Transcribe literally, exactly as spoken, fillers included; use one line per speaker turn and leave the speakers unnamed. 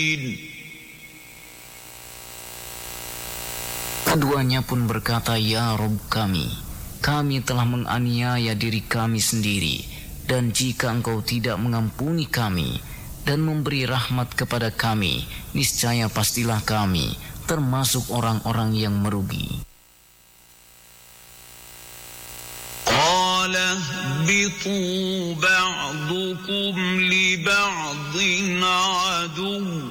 Keduanya pun berkata, "Ya Rabb kami, kami telah menganiaya diri kami sendiri, dan jika Engkau tidak mengampuni kami dan memberi rahmat kepada kami, niscaya pastilah kami termasuk orang-orang yang merugi."
Qala ihbitu ba'dukum li ba'din adu